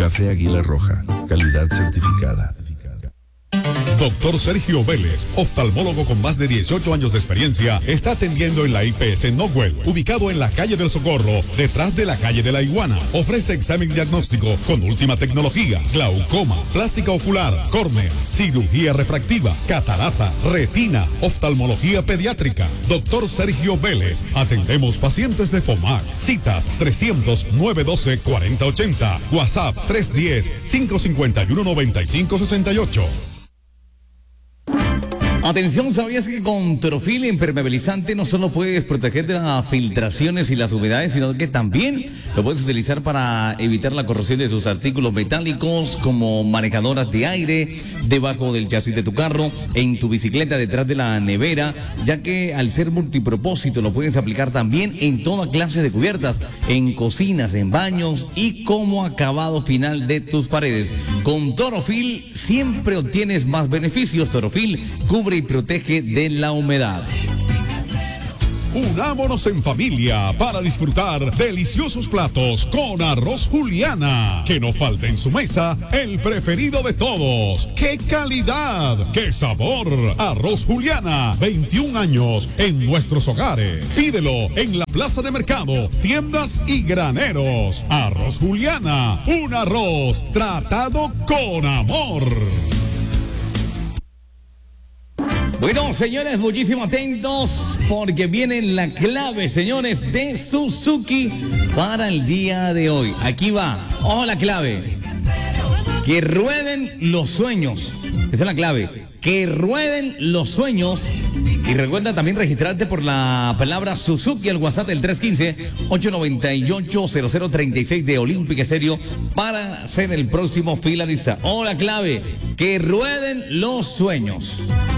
Café Águila Roja, calidad certificada. Doctor Sergio Vélez, oftalmólogo con más de 18 años de experiencia, está atendiendo en la IPS Nogwell, ubicado en la calle del Socorro, detrás de la calle de la Iguana. Ofrece examen diagnóstico con última tecnología, glaucoma, plástica ocular, córnea, cirugía refractiva, catarata, retina, oftalmología pediátrica. Doctor Sergio Vélez, atendemos pacientes de FOMAC. Citas 300-912-4080, WhatsApp 310-551-9568. Atención, ¿sabías que con Torofil impermeabilizante no solo puedes proteger de las filtraciones y las humedades, sino que también lo puedes utilizar para evitar la corrosión de tus artículos metálicos como manejadoras de aire, debajo del chasis de tu carro, en tu bicicleta, detrás de la nevera, ya que al ser multipropósito lo puedes aplicar también en toda clase de cubiertas, en cocinas, en baños y como acabado final de tus paredes. Con Torofil siempre obtienes más beneficios. Torofil cubre y protege de la humedad. Unámonos en familia para disfrutar deliciosos platos con Arroz Juliana. Que no falte en su mesa el preferido de todos. ¡Qué calidad! ¡Qué sabor! Arroz Juliana, 21 años en nuestros hogares. Pídelo en la plaza de mercado, tiendas y graneros. Arroz Juliana, un arroz tratado con amor. Bueno, señores, muchísimo atentos porque viene la clave, señores, de Suzuki para el día de hoy. Aquí va, ojo la clave. Que rueden los sueños. Esa es la clave. Que rueden los sueños. Y recuerda también registrarte por la palabra Suzuki al WhatsApp del 315-898-0036 de Olímpica Estéreo para ser el próximo finalista. Ojo la clave. Que rueden los sueños.